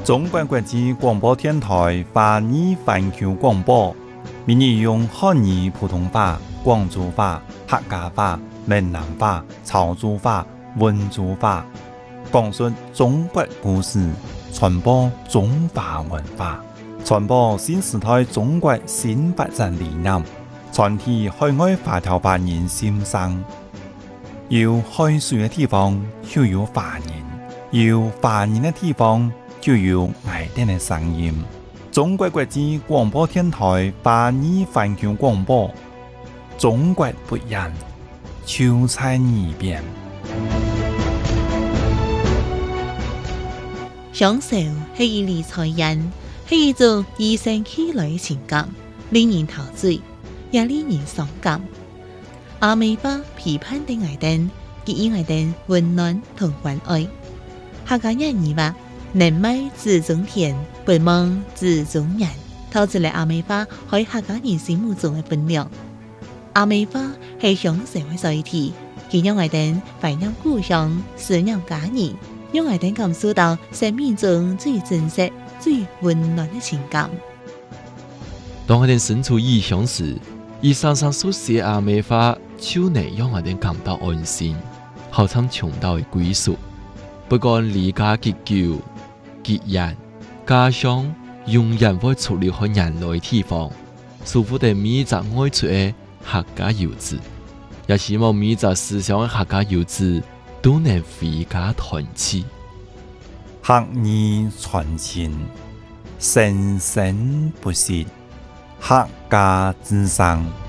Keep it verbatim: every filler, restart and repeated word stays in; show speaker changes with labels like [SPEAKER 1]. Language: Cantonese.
[SPEAKER 1] 中国国际广播电台华语环球广播，每日用汉语普通话、广州话、客家话、闽南话、潮州话、温州话，讲述中国故事，传播中华文化，传播新时代中国新发展理念，传递海外华侨华人心声。有海水的地方就有华人，有华人的地方就有爱丁的声音。中国国际广播电台华语环球广播，中国不一样，就在耳边。
[SPEAKER 2] 享受是一理财人，是一种与生俱來的情感，令人陶醉，也令人傷感。阿美花批判的愛丁，給予愛丁溫暖同關愛。客家人語話：人美自中天，不忙自中人。透出嚟阿美花喺客家人心目中嘅分量。阿美花係享受嘅載體，佢讓愛丁懷念故鄉，思念家人，讓愛丁感受到生命中最真實、最溫暖嘅情感。
[SPEAKER 3] 當我哋身處異鄉時，伊常常所寫阿美花，就能讓我哋感到安心，好像從到嘅歸屬。不管離家結久、結人，家鄉永遠會出了和人類地方，舒服地每隻愛出嘅客家遊子，也希望每隻思鄉嘅客家遊子都能回家團聚。
[SPEAKER 1] 客語傳情，生生不息，客家之聲。